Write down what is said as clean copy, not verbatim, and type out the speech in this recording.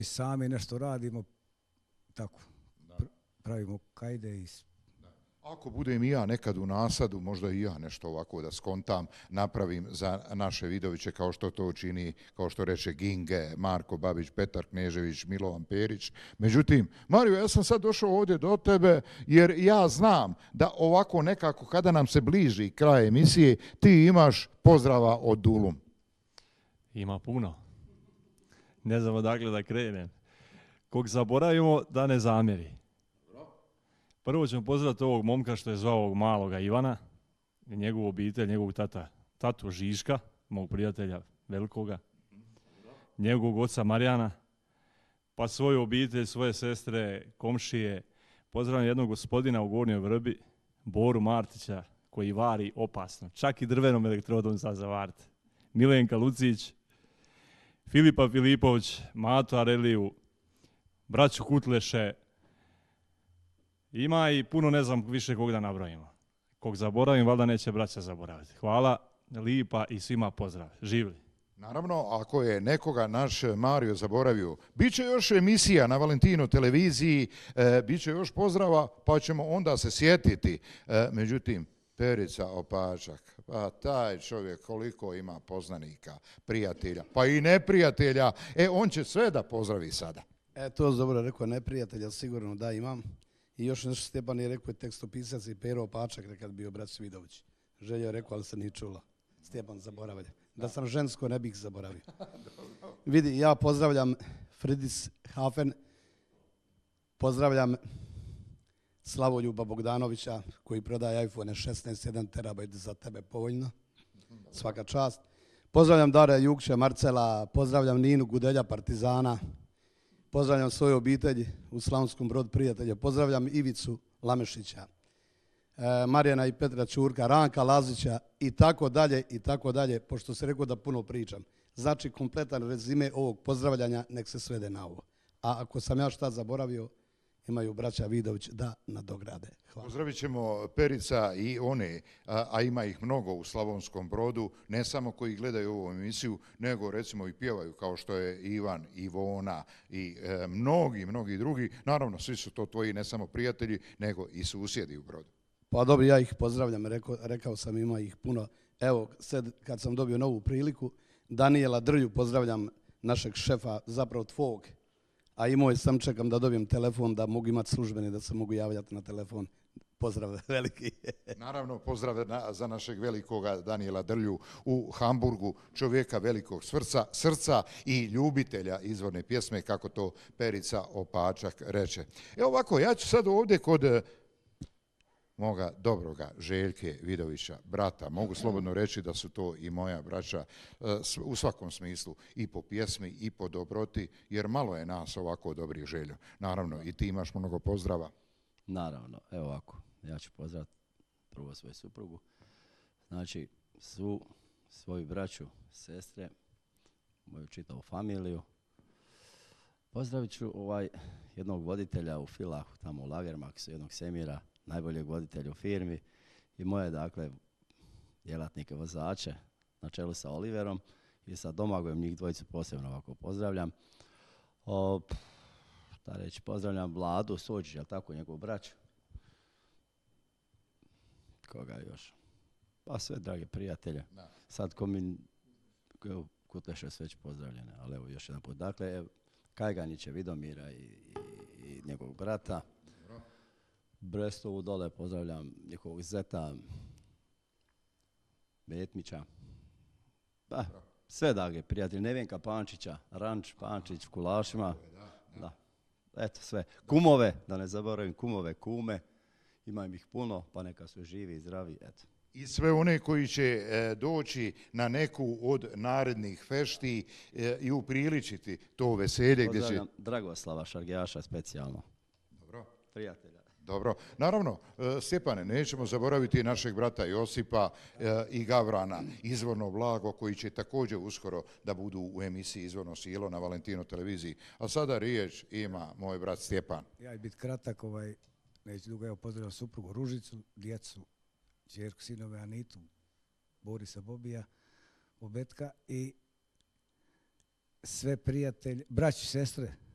i sami nešto radimo, tako, pravimo kajde i... Ako budem i ja nekad u nasadu, možda i ja nešto ovako da skontam, napravim za naše Vidoviće kao što to čini, kao što reče Ginge, Marko Babić, Petar Knežević, Milovan Perić. Međutim, Mario, ja sam sad došao ovdje do tebe jer ja znam da ovako nekako kada nam se bliži kraj emisije, ti imaš pozdrava od Dulum. Ima puno. Ne znam odakle da krenem. Kog zaboravimo da ne zamjeri. Prvo ćemo pozdraviti ovog momka što je zvao ovog maloga Ivana, njegovu obitelj, njegovog tatu Žiška, mog prijatelja velikoga, njegovog oca Marijana, pa svoju obitelj, svoje sestre, komšije. Pozdravljam jednog gospodina u Gornjoj Vrbi, Boru Martića, koji vari opasno, čak i drvenom elektrodom za zavariti. Milenka Lucić, Filipa Filipović, Mato Areliju, braću Kutleše. Ima i puno, ne znam više kog da nabrojimo. Kog zaboravim, valjda neće braća zaboraviti. Hvala, lipa i svima pozdrav. Živli. Naravno, ako je nekoga naš Mario zaboravio, bit će još emisija na Valentino televiziji, bit će još pozdrava, pa ćemo onda se sjetiti. Međutim, Perica Opačak, pa taj čovjek koliko ima poznanika, prijatelja, pa i neprijatelja, on će sve da pozdravi sada. To je dobro rekao, neprijatelja sigurno da imam. I još nešto Stjepan je rekao, tekstopisac i Pero Opačak, nekad bio brat Svidović. Želio je rekao, ali se nije čula. Stjepan zaboravlja. Da sam žensko, ne bih zaboravio. Vidi, ja pozdravljam Fridis Hafen, pozdravljam Slavoljuba Bogdanovića, koji prodaje iPhone 16, 1 terabajt za tebe povoljno. Svaka čast. Pozdravljam Dara Jukća, Marcela, pozdravljam Ninu Gudelja, Partizana. Pozdravljam svoju obitelj u Slavonskom Brodu, prijatelja. Pozdravljam Ivicu Lamešića, Marijana i Petra Čurka, Ranka Lazića i tako dalje, pošto se rekao da puno pričam. Znači, kompletan rezime ovog pozdravljanja nek se svede na ovo. A ako sam ja šta zaboravio, imaju braća Vidović da nadograde. Hvala. Pozdravit ćemo Perica i one, a ima ih mnogo u Slavonskom Brodu, ne samo koji gledaju ovu emisiju, nego recimo i pjevaju kao što je Ivan, Ivona i mnogi drugi. Naravno, svi su to tvoji ne samo prijatelji, nego i susjedi u Brodu. Pa dobro, ja ih pozdravljam, rekao sam ima ih puno. Evo, sad kad sam dobio novu priliku, Danijela Drlju pozdravljam, našeg šefa, zapravo tvog, a imao je sam čekam da dobijem telefon, da mogu imati službeni, da se mogu javljati na telefon. Pozdrav veliki. Naravno, pozdrav za našeg velikoga Danijela Drlju u Hamburgu, čovjeka velikog srca i ljubitelja izvorne pjesme, kako to Perica Opačak reče. Evo ovako, ja ću sad ovdje kod moga dobroga Željke Vidovića, brata. Mogu slobodno reći da su to i moja braća u svakom smislu, i po pjesmi i po dobroti, jer malo je nas ovako dobrih Željo. Naravno, i ti imaš mnogo pozdrava. Naravno, evo ovako, ja ću pozdraviti prvo svoju suprugu, znači svoju braću, sestre, moju čitavu familiju. Pozdravit ću jednog voditelja u Filahu, tamo u Lagermaxu, jednog Semira, najboljeg voditelja u firmi i moje, dakle, djelatnike vozače na čelu sa Oliverom i sa Domagojem, njih dvojicu posebno ovako pozdravljam. Šta reći, pozdravljam Vladu Sođić, jel tako, njegovu braću? Koga još? Pa sve drage prijatelje. Sad Kutleše sve već pozdravljene, ali evo još jedan put. Dakle, Kajganića, Vidomira i njegovog brata. Brestovu dole pozdravljam njihovog zeta, Betmića. Pa, sve drage prijatelji, Nevenka Pančića, Ranč Pančić, Kulašima. Da. Eto sve. Kumove, da ne zaboravim kumove, kume. Imam ih puno, pa neka su živi i zdravi. Eto. I sve one koji će doći na neku od narednih fešti i upriličiti to veselje. Pozdravljam Dragoslava Šargijaša specijalno. Dobro. Prijatelja. Dobro. Naravno, Stjepane, nećemo zaboraviti našeg brata Josipa i Gavrana, Izvorno blago, koji će također uskoro da budu u emisiji Izvorno silo na Valentino televiziji. A sada riječ ima moj brat Stjepan. Ja ću biti kratak, neću dugo, evo pozdravljam suprugu Ružicu, djecu, ćerku, sinove Anitu, Borisa Bobija, Bobetka i sve prijatelje, braći i sestre